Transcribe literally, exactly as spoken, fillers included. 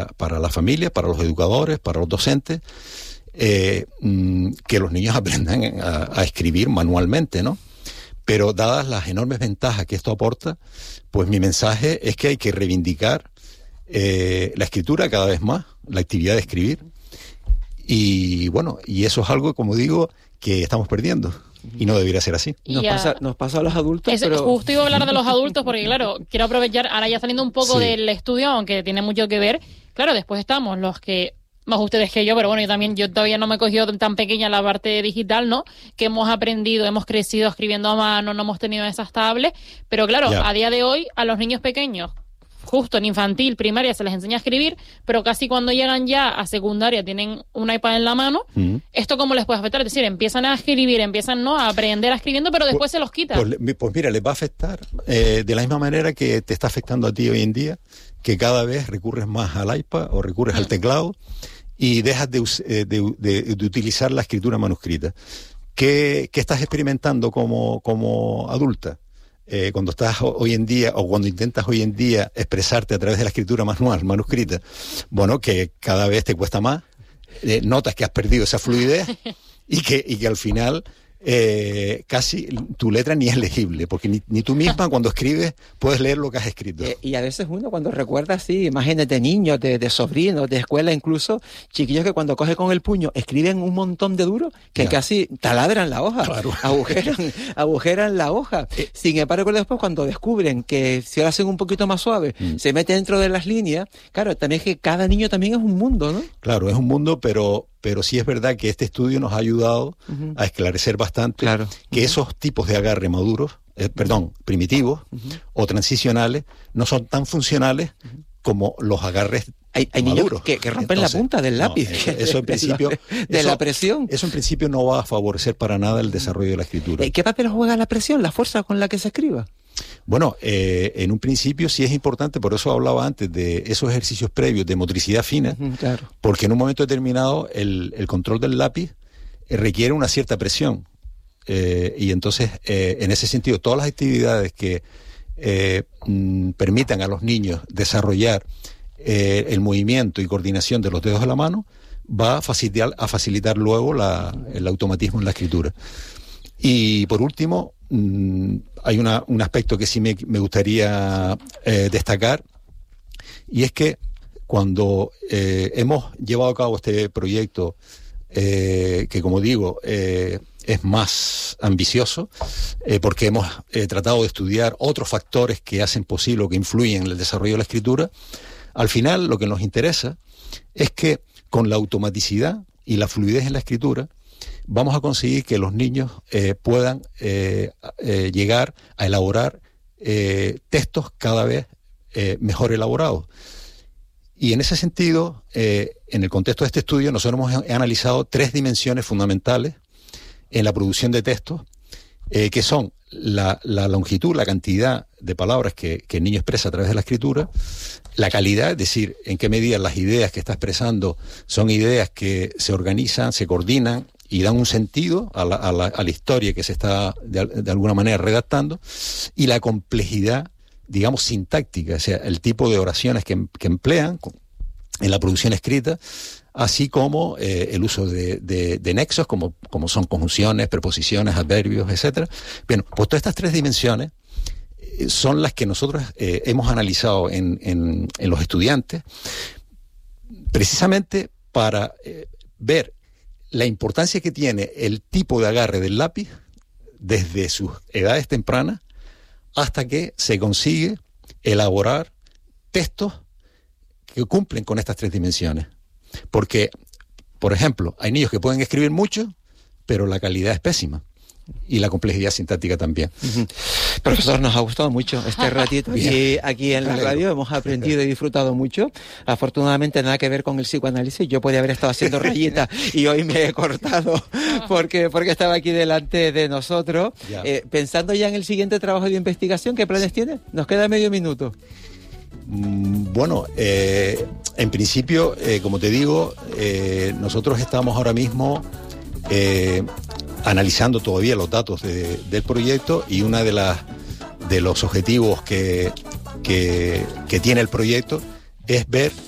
para la familia, para los educadores, para los docentes, eh, que los niños aprendan a, a escribir manualmente, ¿no? Pero dadas las enormes ventajas que esto aporta, pues mi mensaje es que hay que reivindicar eh, la escritura cada vez más, la actividad de escribir. Y bueno, y eso es algo, como digo, que estamos perdiendo. Y no debería ser así. Nos pasa, nos pasa a los adultos, es, pero... Justo iba a hablar de los adultos porque, claro, quiero aprovechar, ahora ya saliendo un poco sí. del estudio, aunque tiene mucho que ver. Claro, después estamos los que, más ustedes que yo, pero bueno, yo también, yo todavía no me he cogido tan pequeña la parte digital, ¿no? Que hemos aprendido, hemos crecido escribiendo a mano, no hemos tenido esas tablets. Pero claro, ya. a día de hoy, a los niños pequeños, justo en infantil, primaria, se les enseña a escribir, pero casi cuando llegan ya a secundaria tienen un iPad en la mano. Mm. ¿Esto cómo les puede afectar? Es decir, empiezan a escribir, empiezan ¿no? a aprender a escribiendo, pero después pues, se los quita. Pues, pues mira, les va a afectar eh, de la misma manera que te está afectando a ti hoy en día, que cada vez recurres más al iPad o recurres mm. al teclado y dejas de, de, de, de utilizar la escritura manuscrita. ¿Qué, qué estás experimentando como, como adulta? Eh, cuando estás hoy en día, o cuando intentas hoy en día expresarte a través de la escritura manual, manuscrita, bueno, que cada vez te cuesta más, eh, notas que has perdido esa fluidez y que, y que al final eh, casi tu letra ni es legible, porque ni, ni tú misma cuando escribes puedes leer lo que has escrito. Eh, y a veces uno cuando recuerda así, imágenes de niños, de, de sobrinos, de escuela incluso, chiquillos que cuando coge con el puño escriben un montón de duro que ya. casi taladran la hoja, claro. agujeran, agujeran la hoja. Eh. Sin embargo, después cuando descubren que si lo hacen un poquito más suave, mm. se mete dentro de las líneas, claro, también es que cada niño también es un mundo, ¿no? Claro, es un mundo, pero... pero sí es verdad que este estudio nos ha ayudado uh-huh. a esclarecer bastante claro. que uh-huh. esos tipos de agarre maduros, eh, perdón, primitivos uh-huh. o transicionales, no son tan funcionales uh-huh. como los agarres hay, hay maduros. Niños que, que rompen Entonces, la punta del lápiz. No, eso, eso en principio... de, de eso, la presión. Eso en principio no va a favorecer para nada el desarrollo de la escritura. ¿Qué papel juega la presión, la fuerza con la que se escriba? Bueno, eh, en un principio sí es importante, por eso hablaba antes de esos ejercicios previos de motricidad fina, uh-huh, claro. porque en un momento determinado el, el control del lápiz eh, requiere una cierta presión. Eh, y entonces, eh, en ese sentido, todas las actividades que eh, m, permitan a los niños desarrollar eh, el movimiento y coordinación de los dedos de la mano, va a facilitar, a facilitar luego la, el automatismo en la escritura. Y por último, mmm, hay una, un aspecto que sí me, me gustaría eh, destacar, y es que cuando eh, hemos llevado a cabo este proyecto, eh, que como digo, eh, es más ambicioso, eh, porque hemos eh, tratado de estudiar otros factores que hacen posible o que influyen en el desarrollo de la escritura, al final lo que nos interesa es que con la automaticidad y la fluidez en la escritura, vamos a conseguir que los niños eh, puedan eh, eh, llegar a elaborar eh, textos cada vez eh, mejor elaborados. Y en ese sentido, eh, en el contexto de este estudio, nosotros hemos analizado tres dimensiones fundamentales en la producción de textos, eh, que son la, la longitud, la cantidad de palabras que, que el niño expresa a través de la escritura, la calidad, es decir, en qué medida las ideas que está expresando son ideas que se organizan, se coordinan y dan un sentido a la, a la, a la historia que se está de, de alguna manera redactando, y la complejidad, digamos, sintáctica, o sea, el tipo de oraciones que, que emplean en la producción escrita, así como eh, el uso de, de, de nexos, como, como son conjunciones, preposiciones, adverbios, etcétera. Bien, pues todas estas tres dimensiones eh, son las que nosotros eh, hemos analizado en, en, en los estudiantes, precisamente para eh, ver la importancia que tiene el tipo de agarre del lápiz desde sus edades tempranas hasta que se consigue elaborar textos que cumplen con estas tres dimensiones. Porque, por ejemplo, hay niños que pueden escribir mucho, pero la calidad es pésima. Y la complejidad sintáctica también. Uh-huh. Profesor, nos ha gustado mucho este ratito y aquí en la radio hemos aprendido y disfrutado mucho. Afortunadamente nada que ver con el psicoanálisis. Yo podía haber estado haciendo rayitas y hoy me he cortado porque, porque estaba aquí delante de nosotros. Eh, pensando ya en el siguiente trabajo de investigación, ¿qué planes tiene? Nos queda medio minuto. Bueno, eh, en principio, eh, como te digo, eh, nosotros estamos ahora mismo eh, analizando todavía los datos de, del proyecto, y una de las de los objetivos que, que, que tiene el proyecto es ver